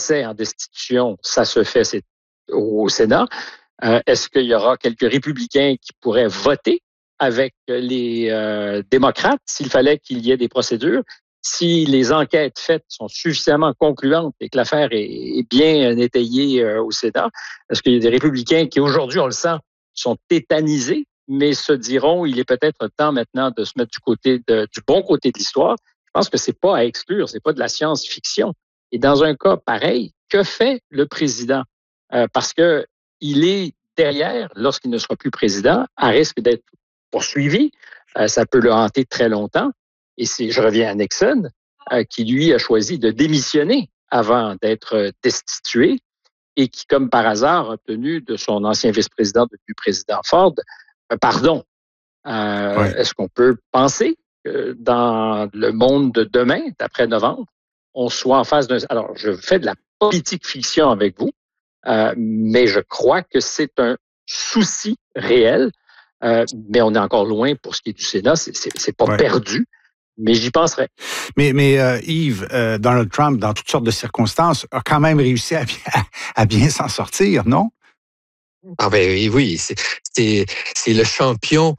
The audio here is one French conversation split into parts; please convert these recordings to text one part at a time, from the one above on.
procès en destitution, ça se fait au Sénat. Est-ce qu'il y aura quelques républicains qui pourraient voter avec les démocrates s'il fallait qu'il y ait des procédures? Si les enquêtes faites sont suffisamment concluantes et que l'affaire est bien étayée au Sénat, est-ce qu'il y a des républicains qui, aujourd'hui, on le sent, sont tétanisés, mais se diront, il est peut-être temps maintenant de se mettre du bon côté de l'histoire? Je pense que c'est pas à exclure, c'est pas de la science-fiction. Et dans un cas pareil, que fait le président? Parce que il est derrière, lorsqu'il ne sera plus président, à risque d'être poursuivi. Ça peut le hanter très longtemps. Et je reviens à Nixon, qui lui a choisi de démissionner avant d'être destitué et qui, comme par hasard, a obtenu de son ancien vice-président, devenu président Ford, un pardon. Oui. Est-ce qu'on peut penser que dans le monde de demain, d'après novembre, on soit en face d'un... Alors, je fais de la politique fiction avec vous, mais je crois que c'est un souci réel, mais on est encore loin pour ce qui est du Sénat. C'est pas perdu. Mais j'y penserai. Mais Yves, Donald Trump, dans toutes sortes de circonstances, a quand même réussi à bien s'en sortir, non? Ah ben oui, c'est le champion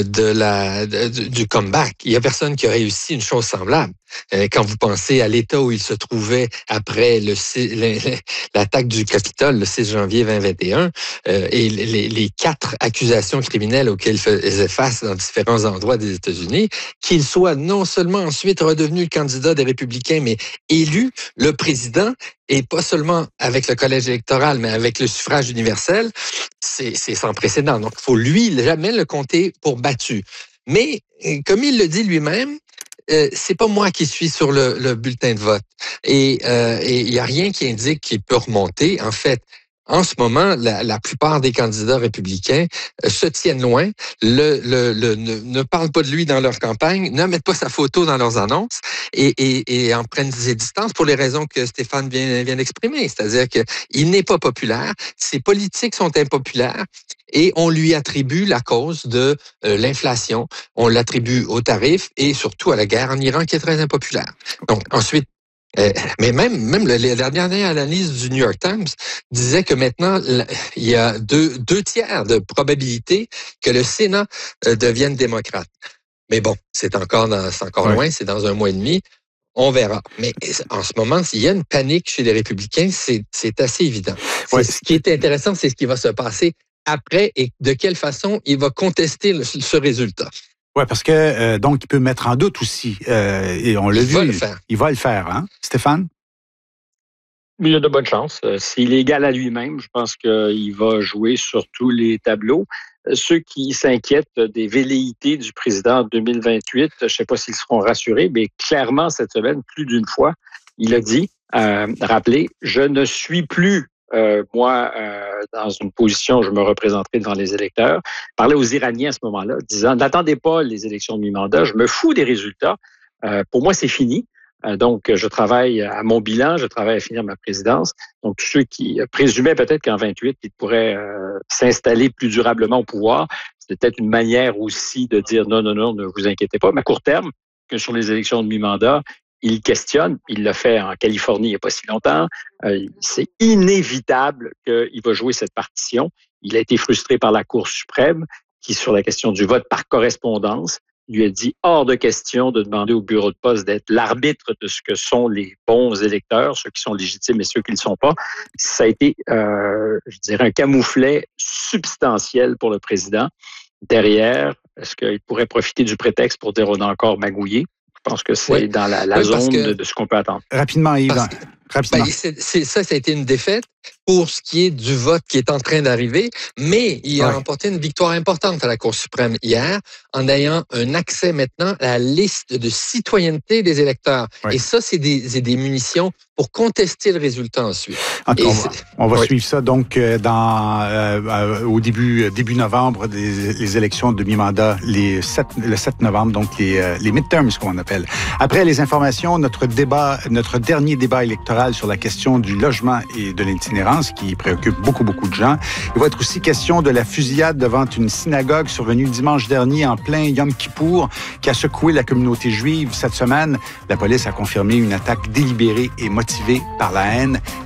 du comeback. Il y a personne qui a réussi une chose semblable. Quand vous pensez à l'état où il se trouvait après l'attaque du Capitole le 6 janvier 2021 et les 4 accusations criminelles auxquelles il faisait face dans différents endroits des États-Unis, qu'il soit non seulement ensuite redevenu le candidat des Républicains, mais élu le président, et pas seulement avec le collège électoral, mais avec le suffrage universel, c'est sans précédent. Donc, il faut jamais le compter pour battu. Mais, comme il le dit lui-même, c'est pas moi qui suis sur le bulletin de vote. Et il y a rien qui indique qu'il peut remonter. En fait, en ce moment, la plupart des candidats républicains se tiennent loin, ne parlent pas de lui dans leur campagne, ne mettent pas sa photo dans leurs annonces et en prennent ses distances pour les raisons que Stéphane vient d'exprimer. C'est-à-dire qu'il n'est pas populaire, ses politiques sont impopulaires et on lui attribue la cause de l'inflation, on l'attribue aux tarifs et surtout à la guerre en Iran qui est très impopulaire. Donc ensuite, mais même la dernière analyse du New York Times disait que maintenant, il y a deux tiers de probabilité que le Sénat devienne démocrate. Mais bon, c'est encore loin, c'est dans 1 mois et demi. On verra. Mais en ce moment, s'il y a une panique chez les républicains, c'est assez évident. Ce qui est intéressant, c'est ce qui va se passer après et de quelle façon il va contester ce résultat. Oui, parce que donc il peut mettre en doute aussi, et on l'a vu. Il va le faire, hein, Stéphane? Il a de bonnes chances. S'il est égal à lui-même, je pense qu'il va jouer sur tous les tableaux. Ceux qui s'inquiètent des velléités du président en 2028, je ne sais pas s'ils seront rassurés, mais clairement, cette semaine, plus d'une fois, il a dit, rappelez, je ne suis plus dans une position où je me représenterai devant les électeurs, parlait aux Iraniens à ce moment-là, disant, n'attendez pas les élections de mi-mandat, je me fous des résultats. Pour moi, c'est fini. Donc, je travaille à mon bilan, je travaille à finir ma présidence. Donc, tous ceux qui présumaient peut-être qu'en 28, ils pourraient s'installer plus durablement au pouvoir, c'était peut-être une manière aussi de dire non, ne vous inquiétez pas. Mais à court terme, que sur les élections de mi-mandat, il questionne, il l'a fait en Californie il n'y a pas si longtemps. C'est inévitable qu'il va jouer cette partition. Il a été frustré par la Cour suprême qui, sur la question du vote par correspondance, lui a dit hors de question de demander au bureau de poste d'être l'arbitre de ce que sont les bons électeurs, ceux qui sont légitimes et ceux qui ne le sont pas. Ça a été, je dirais, un camouflet substantiel pour le président. Derrière, est-ce qu'il pourrait profiter du prétexte pour dire on a encore magouillé? Je pense que c'est dans la zone de ce qu'on peut attendre. Rapidement, Yves. Rapidement. Ça a été une défaite pour ce qui est du vote qui est en train d'arriver, mais il a remporté une victoire importante à la Cour suprême hier en ayant un accès maintenant à la liste de citoyenneté des électeurs. Et ça, c'est des munitions pour contester le résultat ensuite. On va suivre ça donc au début novembre, les élections de mi-mandat, le 7 novembre, donc les midterms, ce qu'on appelle. Après les informations, notre dernier débat électoral sur la question du logement et de l'itinérance qui préoccupe beaucoup de gens. Il va être aussi question de la fusillade devant une synagogue survenue dimanche dernier en plein Yom Kippour qui a secoué la communauté juive cette semaine. La police a confirmé une attaque délibérée et motivée par la haine.